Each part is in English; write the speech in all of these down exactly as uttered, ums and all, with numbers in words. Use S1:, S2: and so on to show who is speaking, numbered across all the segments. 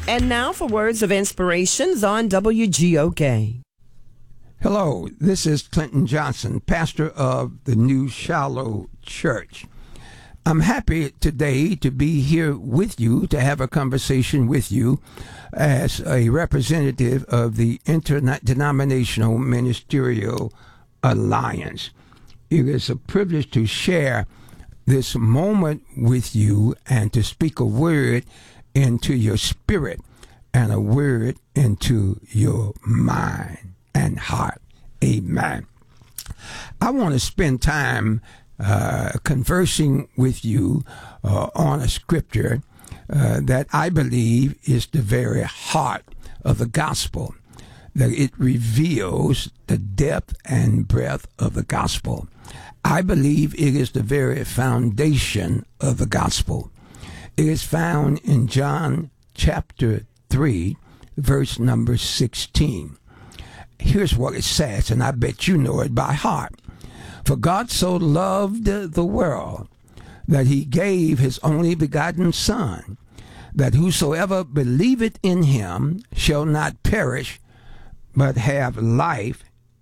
S1: And now for words of inspirations on W G O K.
S2: Hello, this is Clinton Johnson, pastor of the New Shiloh Church. I'm happy today to be here with you, to have a conversation with you as a representative of the Interdenominational Ministerial Alliance. It is a privilege to share this moment with you and to speak a word into your spirit and a word into your mind and heart. Amen. I want to spend time uh, conversing with you uh, on a scripture uh, that I believe is the very heart of the gospel, that it reveals the depth and breadth of the gospel. I believe it is the very foundation of the gospel. It is found in John chapter three, verse number sixteen. Here's what it says, and I bet you know it by heart. For God so loved the world that he gave his only begotten Son, that whosoever believeth in him shall not perish, but have life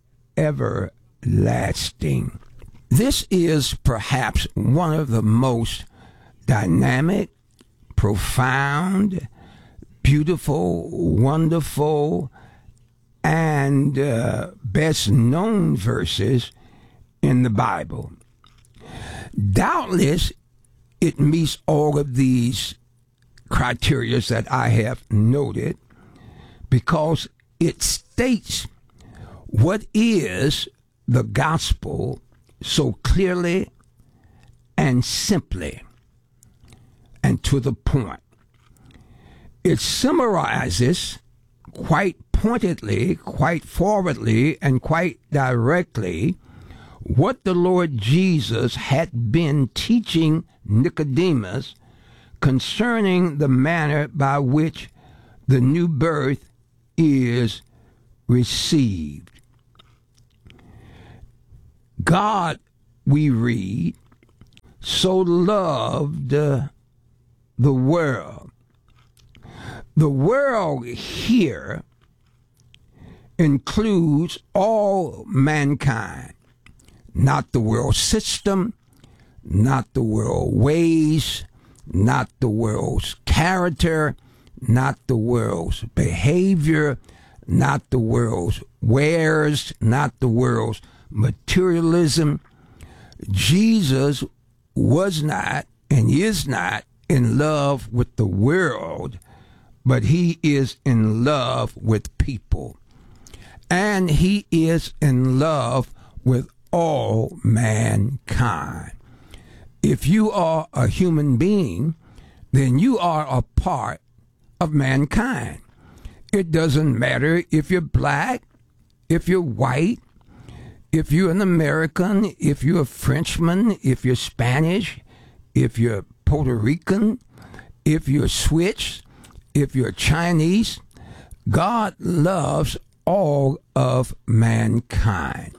S2: everlasting. This is perhaps one of the most dynamic, profound, beautiful, wonderful, and uh, best known verses in the Bible. Doubtless, it meets all of these criteria that I have noted because it states what is the gospel so clearly and simply and to the point. It summarizes quite pointedly, quite forwardly, and quite directly what the Lord Jesus had been teaching Nicodemus concerning the manner by which the new birth is received. God, we read, so loved uh, the world. The world here includes all mankind, not the world system, not the world ways, not the world's character, not the world's behavior, not the world's wares, not the world's materialism. Jesus was not and is not in love with the world, but he is in love with people. And he is in love with all mankind. If you are a human being, then you are a part of mankind. It doesn't matter if you're black, if you're white, if you're an American, if you're a Frenchman, if you're Spanish, if you're Puerto Rican, if you're Swiss, if you're Chinese, God loves all of mankind.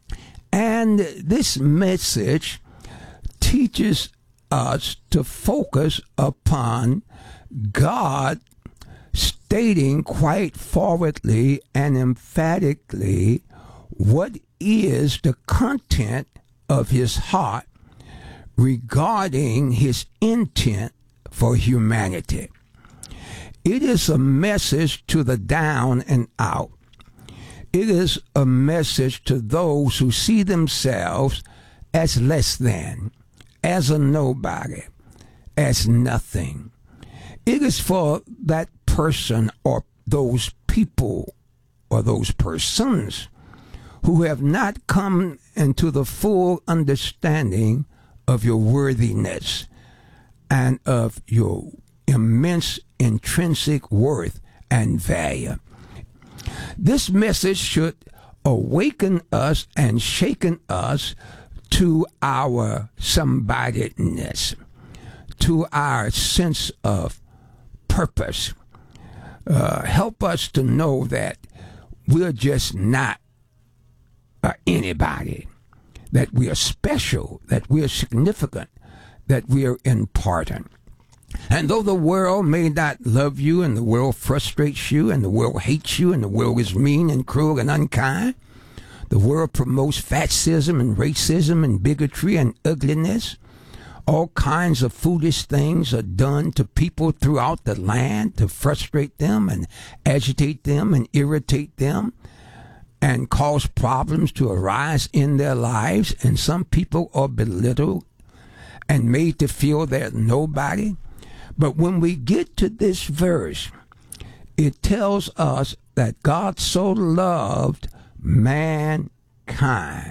S2: And this message teaches us to focus upon God stating quite forwardly and emphatically what is the content of his heart regarding his intent for humanity. It is a message to the down and out. It is a message to those who see themselves as less than, as a nobody, as nothing. It is for that person or those people or those persons who have not come into the full understanding of your worthiness and of your immense intrinsic worth and value. This message should awaken us and shaken us to our somebodyness, to our sense of purpose. Uh, help us to know that we're just not uh, anybody, that we are special, that we are significant, that we are important. And though the world may not love you, and the world frustrates you, and the world hates you, and the world is mean and cruel and unkind, the world promotes fascism and racism and bigotry and ugliness. All kinds of foolish things are done to people throughout the land to frustrate them and agitate them and irritate them and cause problems to arise in their lives. And some people are belittled and made to feel they're nobody. But when we get to this verse, it tells us that God so loved mankind.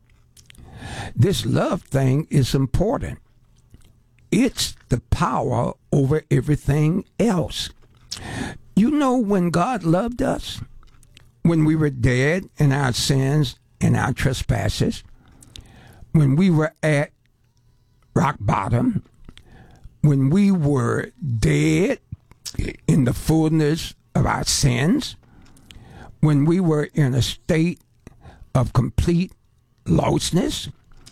S2: This love thing is important. It's the power over everything else. You know, when God loved us, when we were dead in our sins and our trespasses, when we were at rock bottom, when we were dead in the fullness of our sins, when we were in a state of complete lostness,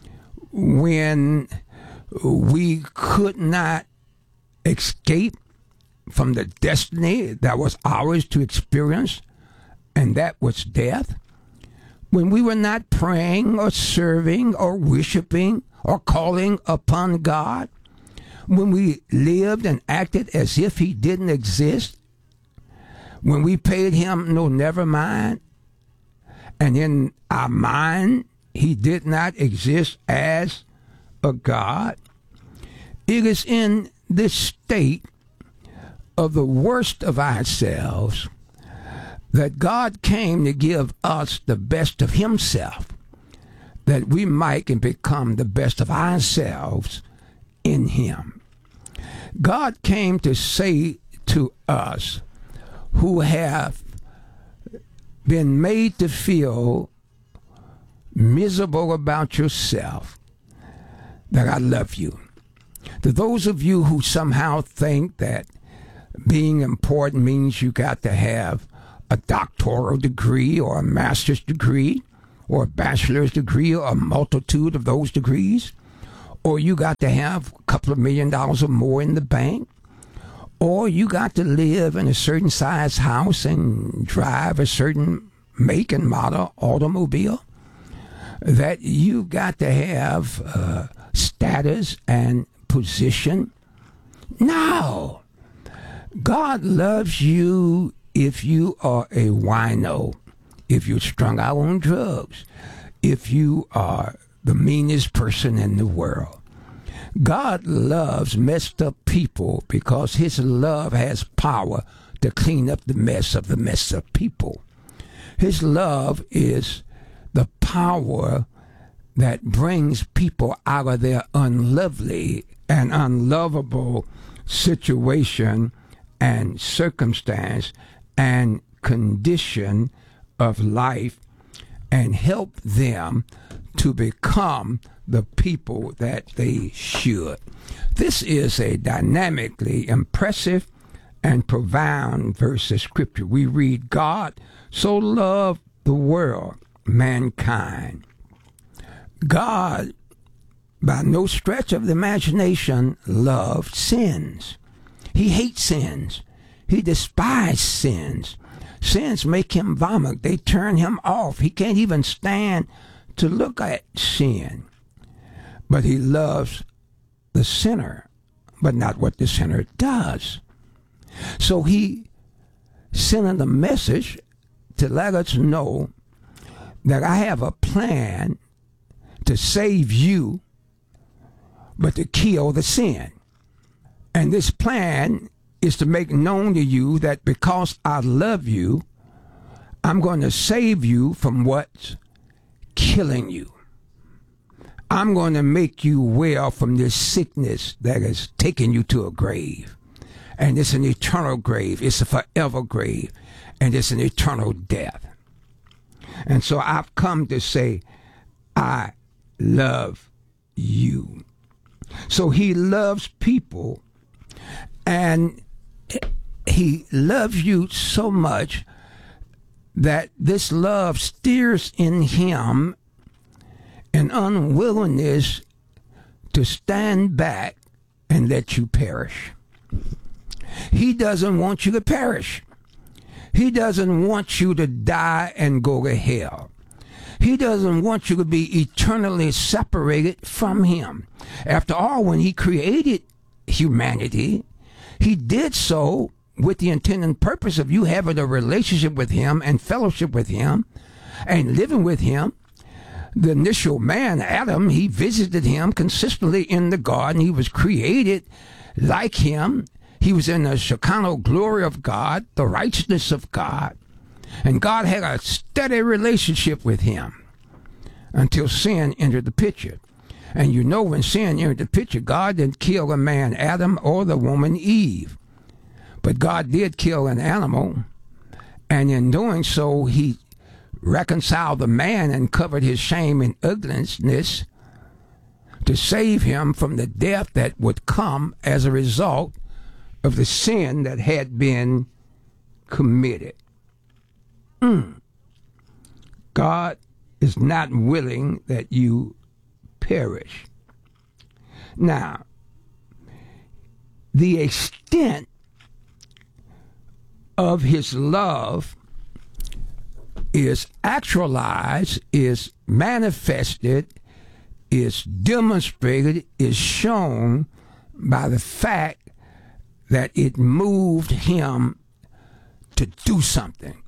S2: when we could not escape from the destiny that was ours to experience, and that was death, when we were not praying or serving or worshiping or calling upon God, when we lived and acted as if he didn't exist, when we paid him no never mind, and in our mind he did not exist as a God. It is in this state of the worst of ourselves that God came to give us the best of himself, that we might can become the best of ourselves in him. God came to say to us who have been made to feel miserable about yourself, that I love you. To those of you who somehow think that being important means you got to have a doctoral degree or a master's degree or a bachelor's degree or a multitude of those degrees, or you got to have a couple of million dollars or more in the bank, or you got to live in a certain size house and drive a certain make and model automobile, that you got to have uh, status and position. No. God loves you if you are a wino, if you're strung out on drugs, if you are the meanest person in the world. God loves messed up people because his love has power to clean up the mess of the messed up people. His love is the power that brings people out of their unlovely and unlovable situation and circumstance and condition of life and help them to become the people that they should. This is a dynamically impressive and profound verse of Scripture. We read, God so loved the world, mankind. God, by no stretch of the imagination, loved sins. He hates sins. He despised sins. Sins make him vomit. They turn him off. He can't even stand to look at sin. But he loves the sinner, but not what the sinner does. So he sent a message to let us know that I have a plan to save you, but to kill the sin. And this plan is to make known to you that because I love you, I'm going to save you from what's killing you. I'm going to make you well from this sickness that has taken you to a grave. And it's an eternal grave. It's a forever grave. And it's an eternal death. And so I've come to say, I love you. So he loves people, and he loves you so much that this love steers in him an unwillingness to stand back and let you perish. He doesn't want you to perish. He doesn't want you to die and go to hell. He doesn't want you to be eternally separated from him. After all, when he created humanity, he did so with the intent and purpose of you having a relationship with him and fellowship with him and living with him. The initial man, Adam, he visited him consistently in the garden. He was created like him. He was in the Shekinah glory of God, the righteousness of God. And God had a steady relationship with him until sin entered the picture. And you know, when sin entered the picture, God didn't kill the man Adam or the woman Eve. But God did kill an animal. And in doing so, he reconciled the man and covered his shame and ugliness to save him from the death that would come as a result of the sin that had been committed. Mm. God is not willing that you perish. Now, the extent of his love is actualized, is manifested, is demonstrated, is shown by the fact that it moved him to do something.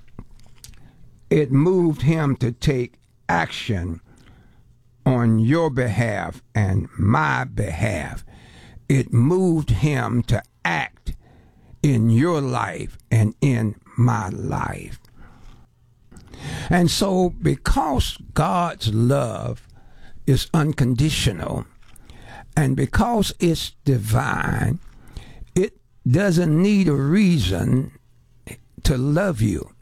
S2: It moved him to take action on your behalf and my behalf. It moved him to act in your life and in my life. And so, because God's love is unconditional, and because it's divine, it doesn't need a reason to love you.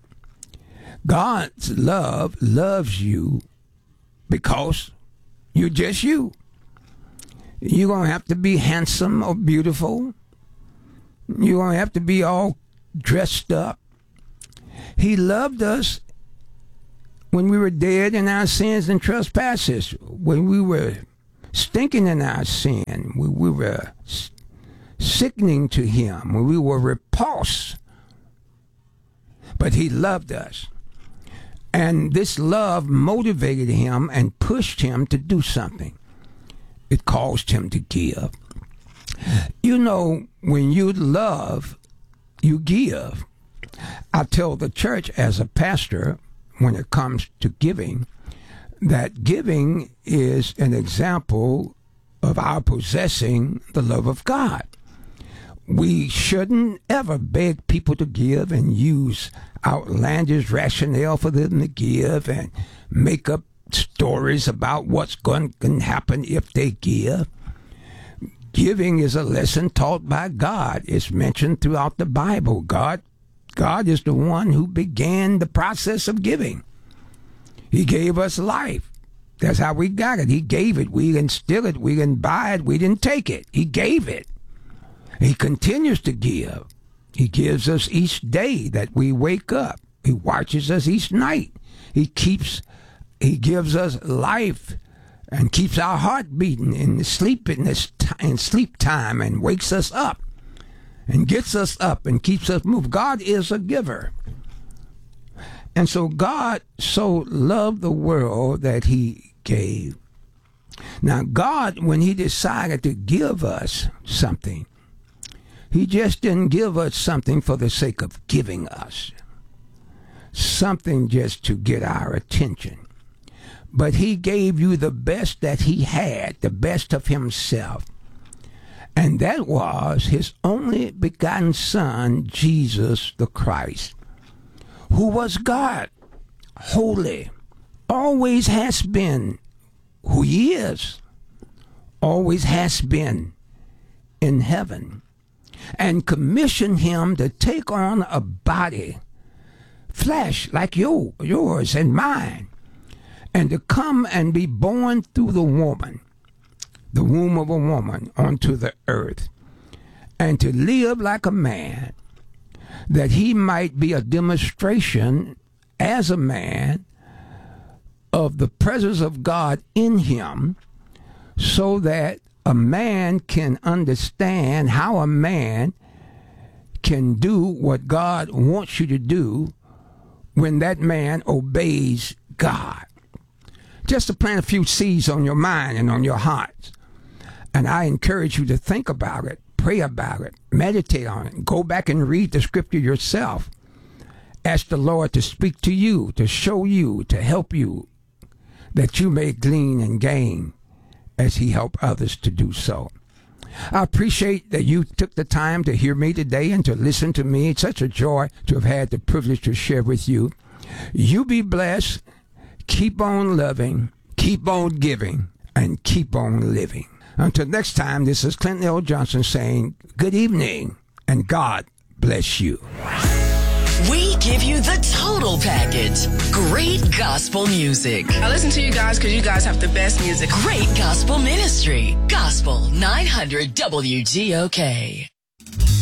S2: God's love loves you because you're just you. You don't have to be handsome or beautiful. You don't have to be all dressed up. He loved us when we were dead in our sins and trespasses, when we were stinking in our sin, when we were sickening to him, when we were repulsed. But he loved us. And this love motivated him and pushed him to do something. It caused him to give. You know, when you love, you give. I tell the church as a pastor, when it comes to giving, that giving is an example of our possessing the love of God. We shouldn't ever beg people to give and use outlandish rationale for them to give and make up stories about what's going to happen if they give. Giving is a lesson taught by God. It's mentioned throughout the Bible. God, God is the one who began the process of giving. He gave us life. That's how we got it. He gave it. We didn't steal it. We didn't buy it. We didn't take it. He gave it. He continues to give. He gives us each day that we wake up. He watches us each night. He keeps, he gives us life and keeps our heart beating in the sleep in this in sleep time and wakes us up and gets us up and keeps us moving. God is a giver. And so God so loved the world that he gave. Now God, when he decided to give us something, he just didn't give us something for the sake of giving us something just to get our attention. But he gave you the best that he had, the best of himself. And that was his only begotten Son, Jesus the Christ, who was God, holy, always has been who he is, always has been in heaven, and commissioned him to take on a body, flesh like you, yours and mine, and to come and be born through the woman, the womb of a woman, onto the earth, and to live like a man, that he might be a demonstration as a man of the presence of God in him, so that a man can understand how a man can do what God wants you to do when that man obeys God. Just to plant a few seeds on your mind and on your heart. And I encourage you to think about it, pray about it, meditate on it, go back and read the scripture yourself. Ask the Lord to speak to you, to show you, to help you, that you may glean and gain as he helped others to do so. I appreciate that you took the time to hear me today and to listen to me. It's such a joy to have had the privilege to share with you. You be blessed. Keep on loving, keep on giving, and keep on living. Until next time, this is Clinton L. Johnson saying good evening, and God bless you.
S3: We give you the total package. Great gospel music.
S4: I listen to you guys because you guys have the best music.
S3: Great gospel ministry. Gospel nine hundred W G O K.